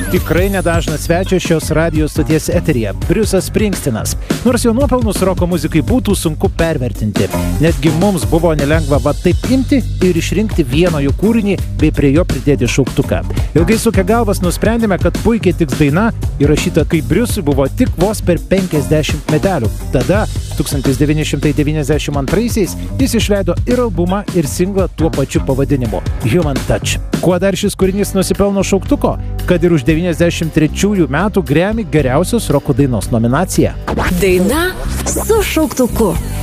tikrai nedažnas svečias šios radijo stoties eteryje – Briusas Springsteenas. Nors jo nuopelnus roko muzikai būtų sunku pervertinti. Netgi mums buvo nelengva va taip imti ir išrinkti vieną jo kūrinį bei prie jo pridėti šauktuką. Ilgai sukę galvas nusprendėme, kad puikiai tiks daina, įrašyta kai Briusui buvo tik vos per 50 metelių. Tada 1992-aisiais jis išleido ir albumą, ir singlą tuo pačiu pavadinimu – Human Touch. Kuo dar šis kūrinys nusipelno šauktuko? Kad ir už 93 metų Grammy geriausios roko dainos nominaciją. Daina su šauktuku.